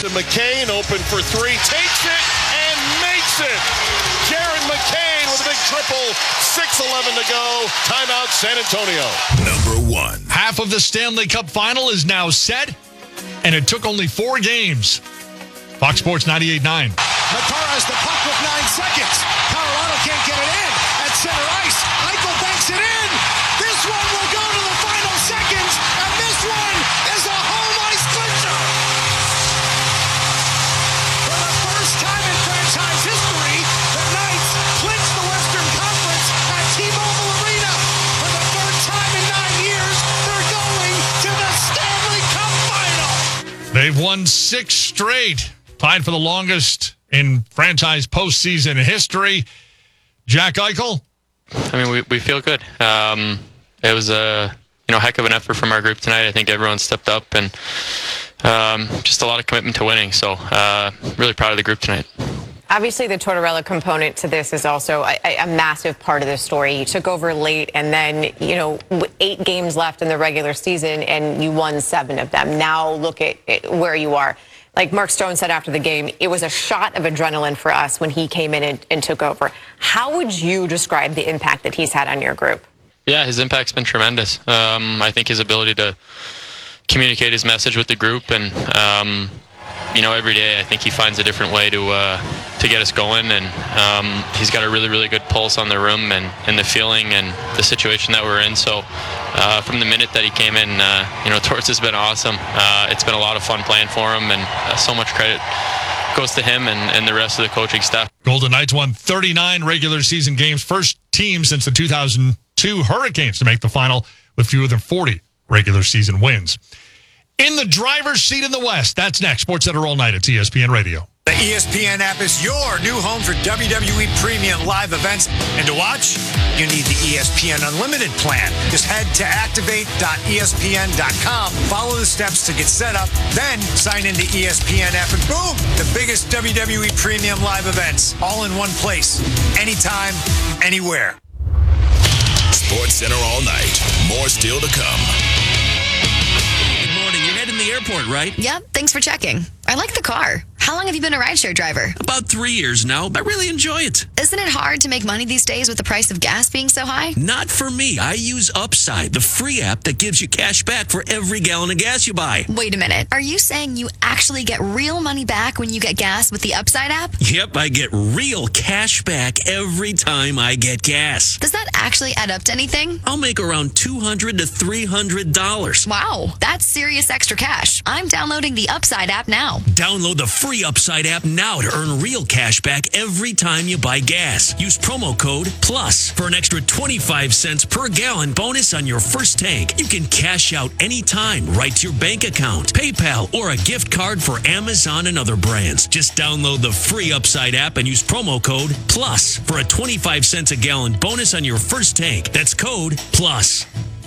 to McCain, open for three, takes it and makes it. Jaron McCain with a big triple, 6:11 to go. Timeout, San Antonio. Number 1. Half of the Stanley Cup final is now set, and it took only 4 games. Fox Sports 98.9. Makar has the puck with 9 seconds. Colorado can't get it in. At center ice, Eichel banks it in. This one will go to the final seconds, and this one is a home ice clincher. For the first time in franchise history, the Knights clinch the Western Conference at T-Mobile Arena. For the third time in 9 years, they're going to the Stanley Cup final. They've won 6 straight, tied for the longest in franchise postseason history. Jack Eichel? I mean, we feel good. It was a heck of an effort from our group tonight. I think everyone stepped up and just a lot of commitment to winning. So really proud of the group tonight. Obviously, the Tortorella component to this is also a massive part of the story. You took over late, and then, 8 games left in the regular season, and you won 7 of them. Now look at where you are. Like Mark Stone said after the game, it was a shot of adrenaline for us when he came in and took over. How would you describe the impact that he's had on your group? Yeah, his impact's been tremendous. I think his ability to communicate his message with the group and, every day I think he finds a different way to get us going. And he's got a really, really good pulse on the room and the feeling and the situation that we're in. So from the minute that he came in, Torts has been awesome. It's been a lot of fun playing for him, and so much credit goes to him and the rest of the coaching staff. Golden Knights won 39 regular season games, first team since the 2002 Hurricanes to make the final with fewer than 40 regular season wins. In the driver's seat in the West, that's next. SportsCenter all night at ESPN Radio. The ESPN app is your new home for WWE Premium live events. And to watch, you need the ESPN Unlimited plan. Just head to activate.espn.com, follow the steps to get set up, then sign into ESPN app, and boom, the biggest WWE Premium live events, all in one place, anytime, anywhere. SportsCenter all night. More still to come. Good morning. You're heading to the airport, right? Yep, thanks for checking. I like the car. How long have you been a rideshare driver? About 3 years now. I really enjoy it. Isn't it hard to make money these days with the price of gas being so high? Not for me. I use Upside, the free app that gives you cash back for every gallon of gas you buy. Wait a minute. Are you saying you actually get real money back when you get gas with the Upside app? Yep, I get real cash back every time I get gas. Does that actually add up to anything? I'll make around $200 to $300. Wow, that's serious extra cash. I'm downloading the Upside app now. Download the free Upside app now to earn real cash back every time you buy gas. Use promo code PLUS for an extra 25 cents per gallon bonus on your first tank. You can cash out anytime right to your bank account, PayPal, or a gift card for Amazon and other brands. Just download the free Upside app and use promo code PLUS for a 25 cents a gallon bonus on your first tank. That's code PLUS.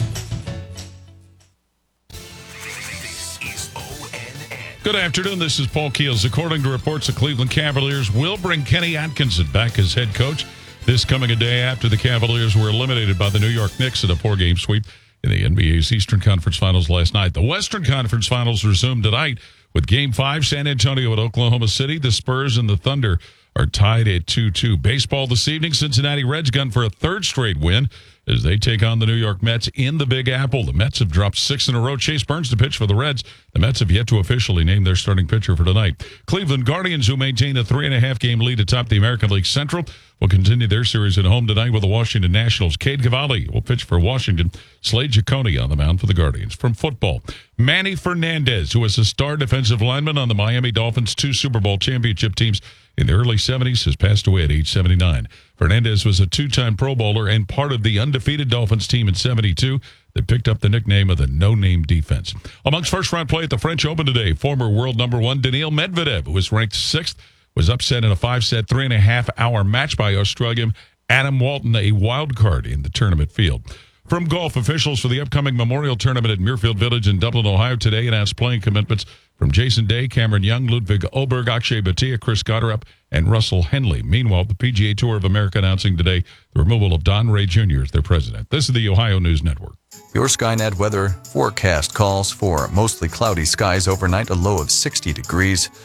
Good afternoon. This is Paul Keels. According to reports, the Cleveland Cavaliers will bring Kenny Atkinson back as head coach. This coming a day after the Cavaliers were eliminated by the New York Knicks in a 4-game sweep in the NBA's Eastern Conference Finals last night. The Western Conference Finals resume tonight with Game 5, San Antonio at Oklahoma City. The Spurs and the Thunder are tied at 2-2. Baseball this evening, Cincinnati Reds gun for a 3rd straight win as they take on the New York Mets in the Big Apple. The Mets have dropped 6 in a row. Chase Burns to pitch for the Reds. The Mets have yet to officially name their starting pitcher for tonight. Cleveland Guardians, who maintain a 3.5-game lead atop the American League Central, will continue their series at home tonight with the Washington Nationals. Cade Cavalli will pitch for Washington. Slade Giacone on the mound for the Guardians. From football, Manny Fernandez, who was a star defensive lineman on the Miami Dolphins' 2 Super Bowl championship teams in the early 70s, has passed away at age 79. Fernandez was a 2-time Pro Bowler and part of the undefeated Dolphins team in 72 that picked up the nickname of the no-name defense. Amongst first-round play at the French Open today, former world number 1 Daniil Medvedev, who was ranked 6th, was upset in a 5-set, 3.5-hour match by Australian Adam Walton, a wild card in the tournament field. From golf, officials for the upcoming Memorial Tournament at Muirfield Village in Dublin, Ohio today announced playing commitments from Jason Day, Cameron Young, Ludwig Oberg, Akshay Bhatia, Chris Gotterup, and Russell Henley. Meanwhile, the PGA Tour of America announcing today the removal of Don Ray Jr. as their president. This is the Ohio News Network. Your Skynet weather forecast calls for mostly cloudy skies overnight, a low of 60 degrees.